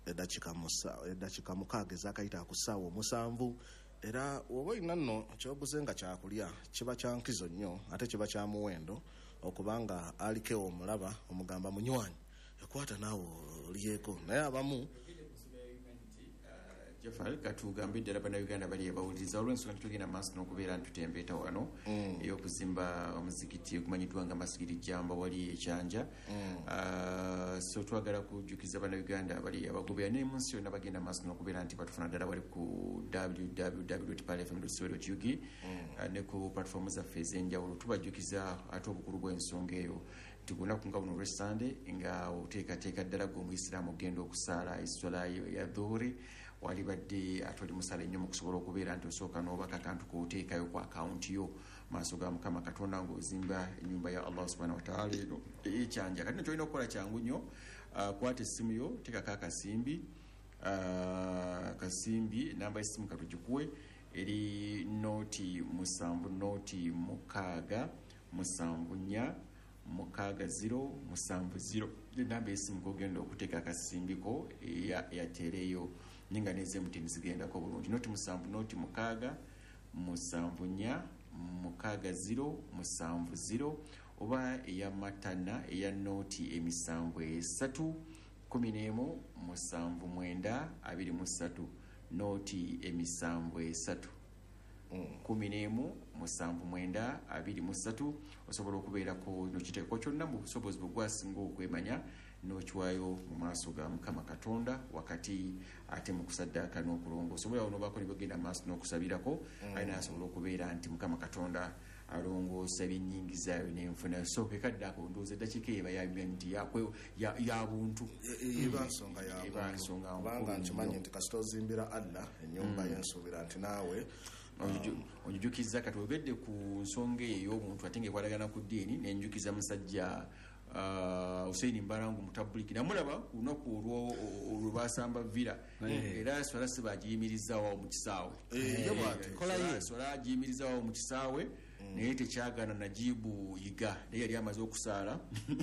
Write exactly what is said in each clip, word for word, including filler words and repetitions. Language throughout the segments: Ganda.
edakika musa edakika mukaaga ezakayita ku ssaawa musanvu era oba olina nno kyoguze nga kyakulya kiba kya nkizo nnyo ate kiba kya muwendo okubanga aliko omulaba omugamba munywanyi ekwata naawe oliyeko naye abamu Jeffrey katugambe ddala bannayuganda bali abawuliriza olw'ensonga tutugenda maaso n'okubeera ntutembeeta wano mm. ey'okuzimba omuzikiti okumanyiddwa nga masigiri jamba wali ekyanja mm. uh, so twagala kujjukiza bannayuganda bali abagobera ne munsi yonna bagenda maaso n'okubeera nti batufuna ddala wali ku w w w dot pal f m dot co dot u g mm. uh, ne ku platform zaffe ez'enjawulo tubajjukiza ate obukulu bw'ensonga eyo nti ku lunaku nga buno olw'essande nga oteekateeka ddala g'omuisiraamu ogenda okusaala esswala ya dhuhuri wali badde atoli musala nnyo mu kusobola okubeera nti osooka n'obaka akantu k'oteekayo ku akawunti yo maaso ga mukama katonda ng'ozimba ennyumba ya allah subhanahu wa taala eno ekyanja kati nekyolina okukola kyangu nnyo uh, kwata essimu yo teekako akasimbi uh, kasimbi namba y'essimu katugikuwe eri nooti musanvu nooti mukaaga musanvu nnya mukaaga ziro musanvu ziro namba y'essimu kogenda okuteeka akasimbiko yateereyo ninga neze mutini zigendako bulungi noti musanvu noti mukaaga musanvu nnya mukaaga ziro musanvu ziro oba eya matana eya noti emisanvu esatu kumi n'emu musanvu mwenda abiri mu ssatu noti emisanvu esatu kumi n'emu musanvu mwenda abiri mu ssatu osobola okubeerako nokiteeko kyonna mu busobozi bwegwasinga okwemanya n'okiwaayo mu maaso ga mukama katonda wakati ate mu kusaddaaka n'okulongo osobola onobaako nibagenda maaso n'okusabirako mm. alina asobola okubeera nti mukama katonda alongoosa ebyennyingizayo n'enfuna so ekaddako ndowooza eddakiika eba yabya nti yabuntu eba nsonga kubanga nkimanyi nti kasita ozimbira allah ennyumba mm. yensuubira nti naawe onjukiza kati obedde ku nsonga eyo omuntu ate ngaekwatagana ku ddiini nenjukiza musajja uh, Hussein Mbarangu mutabuliki namulaba ku lunaku olwo basamba vira era swala sibagiyimirizawo mu kisaawe swala agiyimirizawo mu kisaawe naye tekyagana Najibu Yiga naye yali amaze okusaala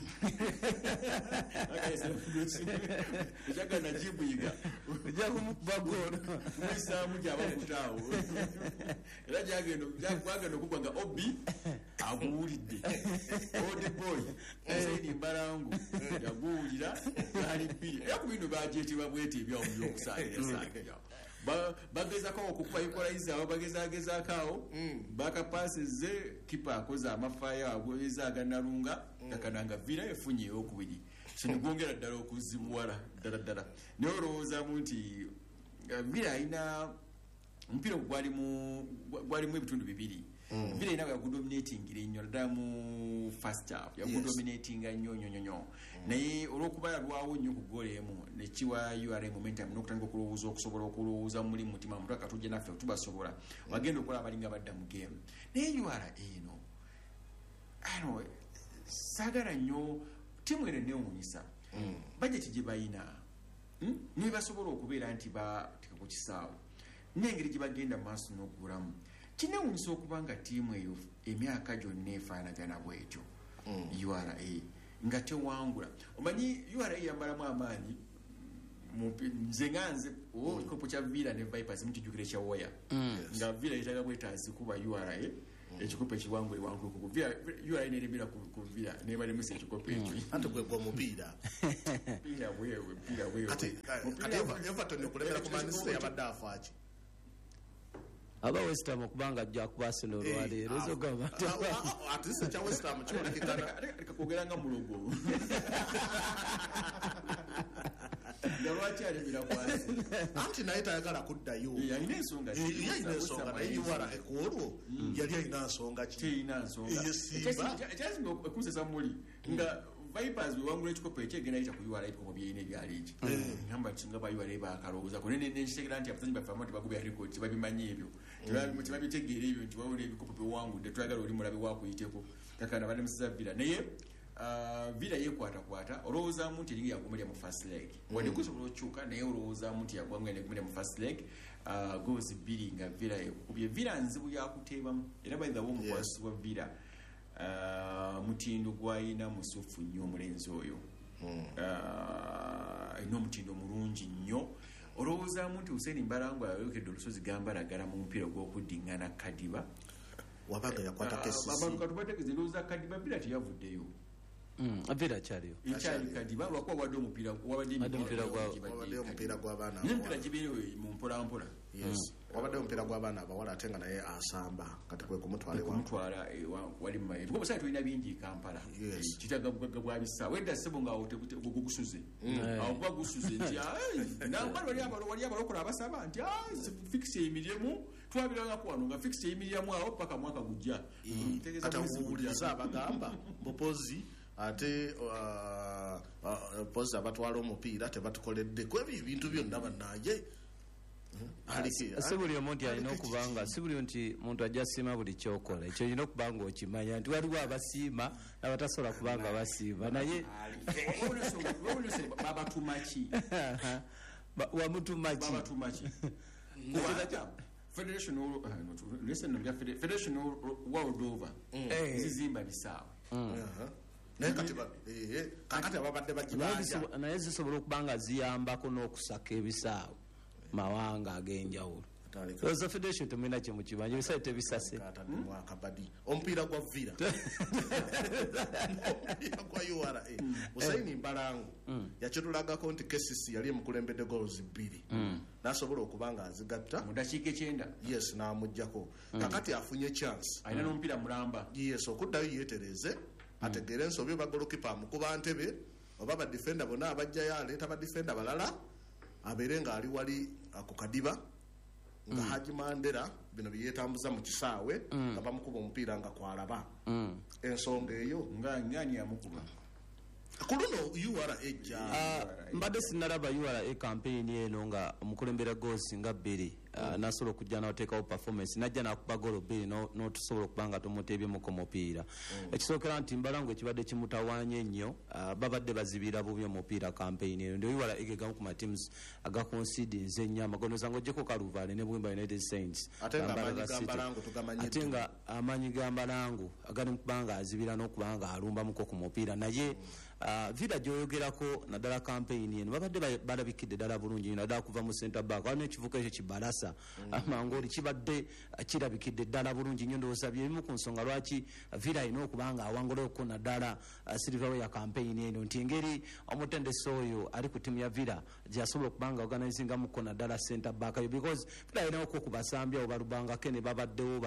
tekyagana Najibu Yiga ojja kumubagona mwisaamu gyabakutaawo era gyagenda okugwa nga obi aguwulidde odi boy Hussein Mbarangu yaguwulira gali bbiri era ku bino bagyetibwa bwete ebyawo by'okusaalira bagezako okukuba equalizer abo bagezagezaako bakapasize kipa akoze amafaayo agweza aganalunga gakananga vira efunye eyokubiri kinigwongera ddala okuzibuwala ddala ddala naye olowoozamu nti vira alina omupiira gwalimu ebitundu bibiri Mm. Vile inawe ya kudominating nnyo ddala mu first half ya kudominatinga nnyo nnyo nnyo mm. naye olw'okuba lwawo nnyo ku goal emu ne kiwa U R A momentum n'okutandika okulowooza okusobola okulowooza muli mutima muntu akatujja naffe tubasobola mm. wagenda okulaba balinga badda mu game naye U R A eno ano saagala nnyo tiimu eno neewuunyisa mm. bajeti gye bayina mm? naye basobola okubeera nti bateeka ku kisaawe n'engeri gye bagenda mu maaso n'okugulamu kinewunyisa okuba nga ttiimu eyo emyaka gyonna efaanagana bwetyo mm. U R A nga tewangula omanyi U R A yambalamu amaanyi nze nga nze mm. ekikopo kya Villa ne Vipers mukijjukira ekya Waya mm. nga Villa yetaga bwetaazi kuba U R A mm. ekikopo ekiwangule wangule ku Villa U R A neremera ku Villa nebalemusa ekikopo ekyo ate gwe gwa mupiira mupiira bwewe mupiira bwewe ate ate Everton okulemera ku Manchester yabadde afaaki aba West Ham okubanga ajja kubasino olwaleero ezo gamba ate se cha West Ham kyolekekana aleka kugeranga mulogo yalwachi alimira kwasi anti naye tayagala kuddayo yalina ensonga yalina ensonga naye wala ekolwo yali alina ensonga ki alina ensonga ekyasinga okusesa muli nga Vipers wangula ekikopo ekyegenda yita ku U R A ekikopo byeyina ebyaleegi ngamba kinga ba U R A bakalowooza ko nene nekitegera nti abazanyi baffe amati bagubya record tibabimanyi ebyo tibabitegeera ebyo nti wawula ebikopo byewangudde twagala oli mulabe wakuyiteko kakana banemusiza Villa naye Villa yekwatakwata olowoozamu nti eringa yagumulya mu first leg wadde kusobola okukyuka naye olowoozamu nti yagumulya mu first leg goals bbiri nga Villa ekukubye Villa nzibu yakuteebamu era by the way omukwasi wa Villa Uh, mutindo gwayina musufu nnyo omulenzi oyo mm. uh, alina omutindo mulungi nnyo olowoozaamu nti Hussein Mbalango ayokedde olusozi gambalagala mu mupiira gw'okuddiŋŋana Kadiba wabaga yakwata kesisi abantu katubategeeze ndowooza Kadiba Villa teyavuddeyo Villa kyaliyo ekyali Kadiba lwakuba wadde omupiira wabadde omupiira gw'abaana n'emipiira gibeerewo mu mpolampola wabadde omupiira gw'abaana abawala ate nga naye asamba kati kwe kumutwala wali mu mayeru omusale tulina bingi Kampala kitaga bugagga bwa bisaawa edda ssebo ngaawo gugusuze awo kuba gusuze nti nambali wali abalokola abasaba nti fikisi eyimiriemu twabirangako wano nga fikisi eyimiriemu awo paka mwaka gujja kati owuliriza abagamba mbupozi ate pozi abatwala omupiira tebatukoleddeko ebyo ebintu byonna bannaye si buli omu nti alina okubanga si buli nti muntu ajja siima buli kyokola ekyo olina okubanga okimanya nti waliwo abasiima n'abatasobola kubanga basiima naye babatumaki wamutumaki Federation listen Federation world over zizimba bisaawe naye kati kakati ababadde bagibanja naye zisobola okubanga ziyambako n'okusaka ebisaawe mawanga ag'enjawulo oza Federation temulina kye mukibanja ebisaawe tebisase mwakabadi omupiira gwa Villa omupiira gwa U R A Hussein Mbalango yakitulagako nti K C C yali emukulembedde goals bbiri nasobola okubanga azigatta mu dakiika ekyenda yes n'amuggyako kakati afunye chance alina n'omupiira mulamba yes okuddayo yeetereze ategeere ensobi oba golokipa amukuba ntebe oba badifenda bonna abajjayo aleeta badifenda balala abeere ng'ali wali ku Kadiba nga Haji Mandela bino byeyetambuza mu kisaawe nga bamukuba omupiira nga kwalaba ensonga eyo nga ngani yamukuba ku luno U R A ejja mbadde sinalaba U R A campaign eno nga omukulembera goals nga bbiri nasobola okujja n'oteekawo performance najja n'akuba golo bbiri n'otusobola okuba nga tumuteebyemu ku mupiira ekisookera nti Mbalango ekibadde kimutawaanya ennyo babadde bazibira bubi omupiira campaign eno ndio U R A egegamu ku mateams agaconsidinze ennyo amagonoza ng'oggyeko Kaluvaale ne Bwimba United Saints ate nga amaanyi ga Mbalango agali mu kubanga azibira n'okuba nga alumbamuko ku mupiira naye Villa gyoyogerako naddala campaign eno babadde balabikidde ddala bulungi naddala kuva mu center back waliwo ekivuko ekyo kibalasa amangooli kibadde kirabikidde ddala bulungi nnyo ndowooza byebimu ku nsonga lwaki Villa alina okuba nga awanguleko naddala silverware ya campaign eno nti engeri omutendesi oyo ali ku ttiimu ya Villa gyasobola okuba nga organizingamuko naddala center back yo because Villa alinaoko ku basambyawo balubangake ne babaddewo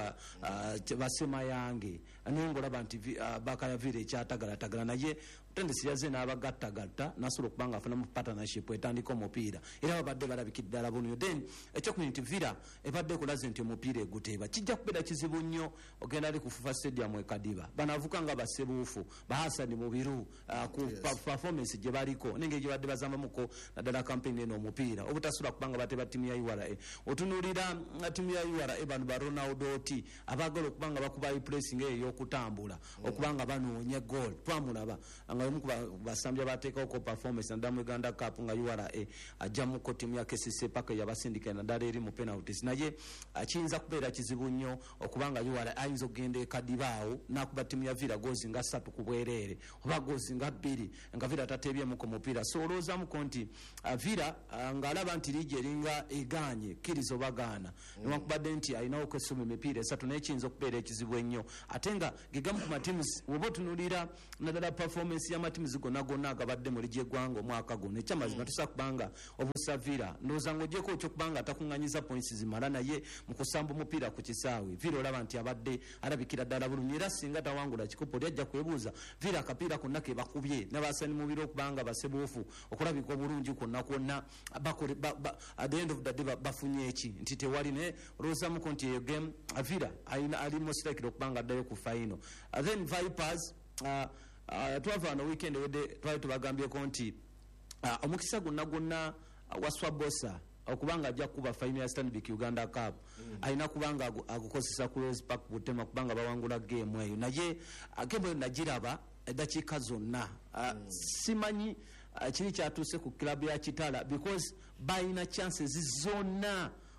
basemayange naye ngaolaba nti baaka ya Villa ekyatagalatagala naye mutendesi yaze n'abagattagatta nasobola okuba nga afunamu partnership etandika omupiira era babadde balabikidde ddala bulungi then ekyokubiri nti Villa ebadde ekulaze nti omupiira eguteeba kijja kubeera kizibu nnyo ogenda ali ku Fufa Stadium e Kadiba banavuka nga basebuufu bahasani mubiru ku performance gye baliko n'engeri gye badde bazambamuko naddala campaign eno omupiira obutasobola kubanga bateba ttiimu ya U R A otunuulira ttiimu ya U R A bano ba Ronaldo Oti abaagala okuba nga bakuba pressing eyo ey'okutambula okuba nga banoonya goal twamulaba nga omu ku basambya bateekawo ko performance naddala mu Uganda Cup nga U R A ajjamuko ttiimu ya K C C paka yabasindika naddala eri mu penalties naye kiyinza kubeera kizibu nnyo okubanga U R A ayinza okugenda e Kadiba awo n'akuba ttiimu ya Villa goozi nga ssatu ku bwereere oba goozi nga bbiri nga Villa tateebyemu ku mupiira so olowoozamuko nti Villa ng'alaba nti liigi eringa egaanye kkiriza obagaana newankubadde nti alinawo kwesoma emipiira esatu naye kiyinza okubeera ekizibu ennyo ate nga gegamu ku matimusi woba otunuulira naddala performance y'amatimuzi gonna gonna agabadde mu liigi eggwanga omwaka guno ekyamazima tusobola kubanga obuusa Villa ndowooza ng'ogyeko ekyokubanga atakuŋŋanyiza points zimala naye mu kusamba omupiira ku kisaawe Villa olaba nti abadde alabikira ddala bulungi era singa tawangula kikopo lyajja kwebuuza Villa akapiira konna ke bakubye n'abasaani mubiri okubanga basebuufu okulabika obulungi kwonna kwonna at the end of the day bafunye eki nti tewali naye olowoozamuko nti eyo game Villa ali most likely okubanga addayo ku final then Vipers twava no weekend wedde twali tubagambyeko nti omukisa gwonna gwonna wa Swabosa okubanga ajja kuba final ya Stanbic Uganda Cup alina kubanga agukozesa ku Rose Park Butema kubanga bawangula game eyo naye game eyo nagiraba eddakiika zonna simanyi kiri kyatuuse ku club ya Kitala because balina chances zonna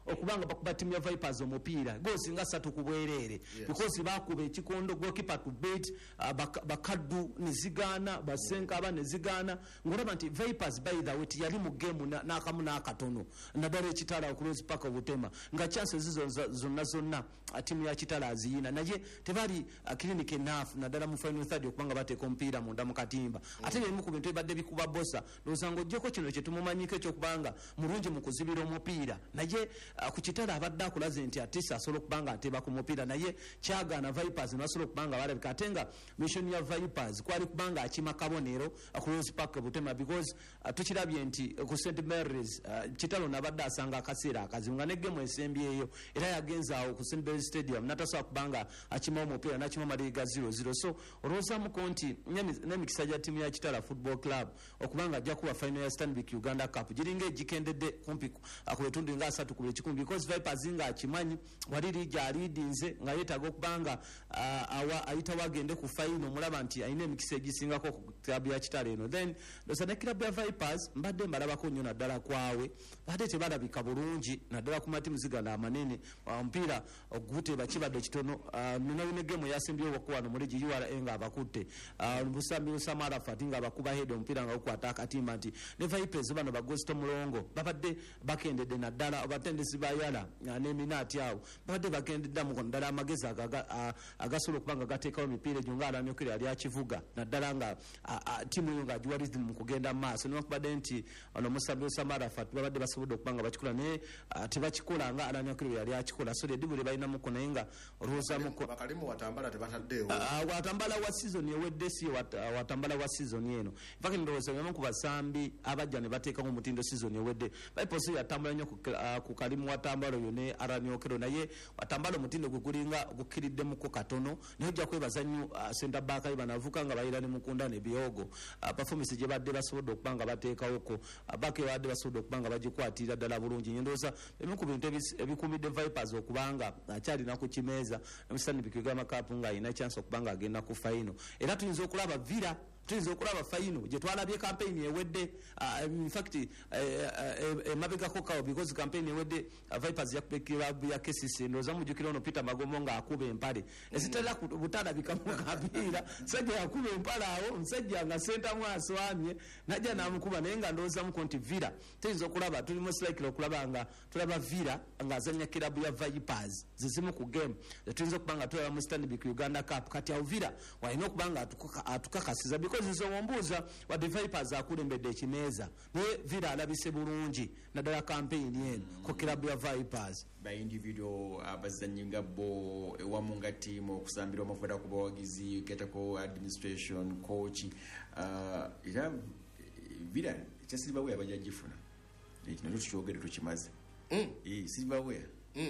okubanga bakuba timu ya Vipers omupiira gozi nga satu ku bwerere because bakuba ekikondo goalkeeper to beat uh, bak, bakaddu nizigana basenka aba nizigana ngoraba nti Vipers by the way yali mu game n'akamu na n'akatono naddala ekitala okulozi paka obutema nga chances zizo zonna zonna timu ya kitala aziyina naye tebali uh, clinic enough naddala mu final third okubanga bateeka omupiira munda mu katimba mm. ate ebimu ku bintu ebadde bikuba bossa lozango ojjeko kino kye tumumanyiko ekyokubanga mulungi mu kuzibira omupiira naye uh, ku kitala abadde akulaze nti atisa asobola okubanga ateeba ku mupiira naye kyagaana Vipers nasobola okubanga balabika ate nga mission ya Vipers kwali kubanga akima kabonero akulozi paka obutema because uh, tukirabye nti uh, ku Saint Mary's uh, kitalo nabadde asanga akaseera akazibu nga neggemu esembyeyo era yagenza awo ku Saint Mary's Stadium natasobola kubanga akima omupiira nakima maliga zero zero so olwozamuko nti n'emikisa gya timu ya Kitala Football Club okubanga ajja kuba final ya Stanbic Uganda Cup giringa egikendedde kumpi ku bitundu nga asatu ku ekikumi because Vipers nga akimanyi waliri gyalidinze nga yeetaaga okubanga uh, awa ayita wagende ku final omulaba nti ayina emikisa egisingako ku club ya Kitala eno then dosana club ya Vipers mbadde mbalabako nnyo naddala kwawe badde tebalabika bulungi naddala ku matimu zigana amanene omupiira oguteba kibadde kitono nina gemu yasembyewo okuwano muri G U R A nga abakutte busambi Samara Fati nga abakuba head omupiira nga okwata akatimba nti ne Vipers bano bagosto mulongo babadde bakendedde naddala abatendesi bayala n'eminaati awo babadde bakendedde mu naddala amagezi agasobola okubanga gateekawo emipiira egyo nga alanyokerera ali akivuga naddala nga timu eyo nga agiwalizi mu kugenda maaso newakubadde nti ono musambi Samara Fati babadde basobodde okubanga bakikola naye tebakikola nga alanyokerera yali akikola so eddibu lye balinamuko naye nga olwozaamuko bakalimu watambala tebataddeewo watambala wa season ewedde si watambala wa season eno mpaka ndowooza byamu ku basambi abajja ne bateekamu omutindo season ewedde Vipers yatambula nnyo ku kalimu watambala oyo ne aranyokero naye watambala omutindo gwe gulinga gukkiriddemukko katono naye ojja kwebaza nnyo center back ye banavuka nga bayira ne mukunda ne byogo performance gye badde basobodde okubanga bateekawoko bake badde basobodde okubanga bagikwatirira ddala bulungi nyendooza ebimu ku bintu ebikumidde Vipers okubanga akyalina ku kimeeza Stanbic Uganda Cup nga ayina chance okubanga agenda ku final era tuyinza okulaba Villa tuyinza okulaba final gye twalabye campaign ewedde in fact emabegako kawo because campaign ewedde Vipers yakube club ya K C C ndowooza mujjukira ono Peter Magombo nga akuba empale ezitera butalabikamu kapiira sajja yakuba empale awo omusajja nga senta mwaswamye najja namukuba naye nga ndowoozamuko nti Villa tuyinza okulaba tuli most likely okulaba nga tulaba Villa nga azanya club ya Vipers zizimu ku game tuyinza okubanga tulaba mu Stanbic Uganda Cup kati awo Villa walina okubanga atukakasiza because nze ombuuza wadde Vipers akulembedde ekimeeza naye Villa alabise bulungi naddala campaign eno ku club ya Vipers by individual abazanyi nga bo ewamu nga tiimu okusambira amafuta ku bawagizi ketako administration coach era Villa kya silverware bajagifuna ekino tukyogere tukimaze silverware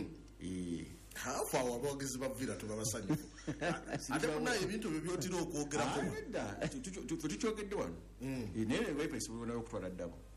hafu awo abawagizi ba Villa tubabasanyufu ate munaye ebintu byotira okwogerako tukyogedde wano naye Vipers bulinayo okutwala ddako